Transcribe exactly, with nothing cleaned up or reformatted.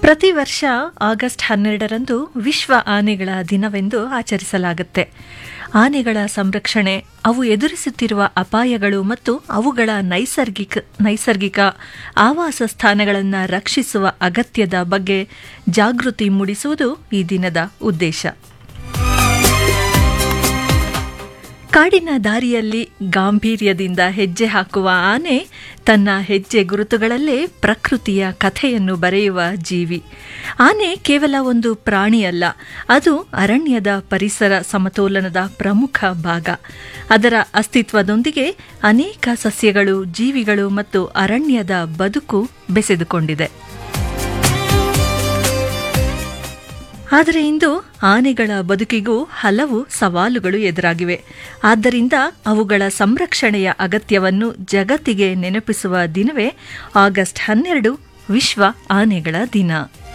ಪ್ರತಿ ವರ್ಷ ಆಗಸ್ಟ್ ಹನ್ನೆರಡರಂದು ವಿಶ್ವ ಆನೆಗಳ ದಿನವೆಂದು ಆಚರಿಸಲಾಗುತ್ತೆ. ಆನೆಗಳ ಸಂರಕ್ಷಣೆ, ಅವು ಎದುರಿಸುತ್ತಿರುವ ಅಪಾಯಗಳು ಮತ್ತು ಅವುಗಳ ನೈಸರ್ಗಿಕ ನೈಸರ್ಗಿಕ ಆವಾಸ ಸ್ಥಾನಗಳನ್ನು ರಕ್ಷಿಸುವ ಅಗತ್ಯದ ಬಗ್ಗೆ ಜಾಗೃತಿ ಮೂಡಿಸುವುದು ಈ ದಿನದ ಉದ್ದೇಶ. ಕಾಡಿನ ದಾರಿಯಲ್ಲಿ ಗಾಂಭೀರ್ಯದಿಂದ ಹೆಜ್ಜೆ ಹಾಕುವ ಆನೆ ತನ್ನ ಹೆಜ್ಜೆ ಗುರುತುಗಳಲ್ಲೇ ಪ್ರಕೃತಿಯ ಕಥೆಯನ್ನು ಬರೆಯುವ ಜೀವಿ. ಆನೆ ಕೇವಲ ಒಂದು ಪ್ರಾಣಿಯಲ್ಲ, ಅದು ಅರಣ್ಯದ ಪರಿಸರ ಸಮತೋಲನದ ಪ್ರಮುಖ ಭಾಗ. ಅದರ ಅಸ್ತಿತ್ವದೊಂದಿಗೆ ಅನೇಕ ಸಸ್ಯಗಳು, ಜೀವಿಗಳು ಮತ್ತು ಅರಣ್ಯದ ಬದುಕು ಬೆಸೆದುಕೊಂಡಿದೆ. ಆದರೆ ಇಂದು ಆನೆಗಳ ಬದುಕಿಗೂ ಹಲವು ಸವಾಲುಗಳು ಎದುರಾಗಿವೆ. ಆದ್ದರಿಂದ ಅವುಗಳ ಸಂರಕ್ಷಣೆಯ ಅಗತ್ಯವನ್ನು ಜಗತ್ತಿಗೆ ನೆನಪಿಸುವ ದಿನವೇ ಆಗಸ್ಟ್ ಹನ್ನೆರಡು, ವಿಶ್ವ ಆನೆಗಳ ದಿನ.